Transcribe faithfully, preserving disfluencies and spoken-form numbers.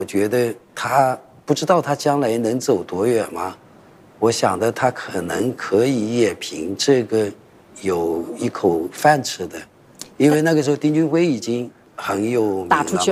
我觉得他不知道他将来能走多远吗？我想的他可能可以也凭这个有一口饭吃的，因为那个时候丁俊晖已经很有名了。